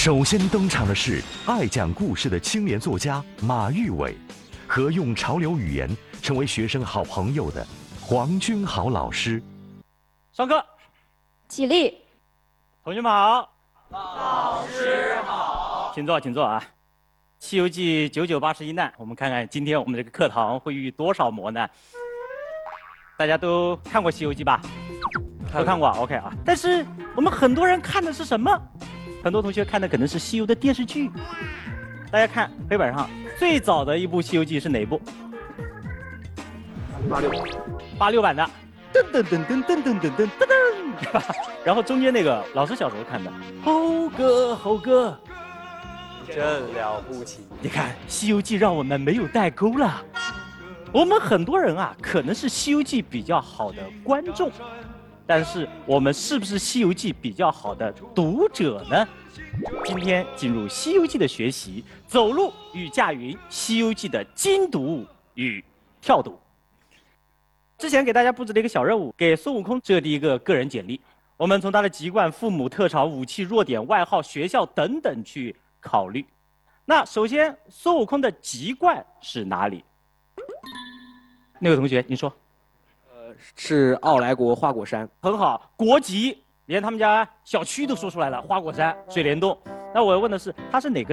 首先登场的是爱讲故事的青年作家马玉伟，和用潮流语言成为学生好朋友的黄君豪老师。 上课， 起立。 同学们好， 老师好， 请坐，请坐啊。《西游记》九九八十一难，我们看看今天我们这个课堂会遇多少磨难。大家都看过《西游记》吧？都看过 ，OK 啊。但是我们很多人看的是什么？很多同学看的可能是西游的电视剧。大家看黑板上最早的一部《西游记》是哪部？86版的。噔噔噔噔噔噔噔噔噔，然后中间那个老师小时候看的，猴哥猴哥， 真了不起！ 你看《西游记》让我们没有代沟了。我们很多人啊，可能是《西游记》比较好的观众，但是我们是不是《西游记》比较好的读者呢？今天进入《西游记》的学习，走路与驾云，《西游记》的精读与跳读。之前给大家布置了一个小任务，给孙悟空设立一个个人简历。我们从他的籍贯、父母、特长、武器、弱点、外号、学校等等去考虑。那首先，孙悟空的籍贯是哪里？那位同学，您说。 是奥莱国花果山。 很好，国籍连他们家小区都说出来了，花果山、水帘洞。那我要问的是，他是哪个